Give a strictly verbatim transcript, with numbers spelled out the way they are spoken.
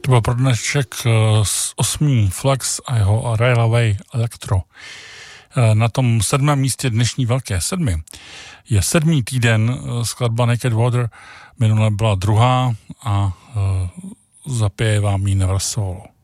To byl pro dnešek z osmý Flex a jeho Railway Electro. Na tom sedmém místě dnešní velké sedmi je sedmý týden skladba Naked Water, minule byla druhá a zapěje vám ji Never Soul.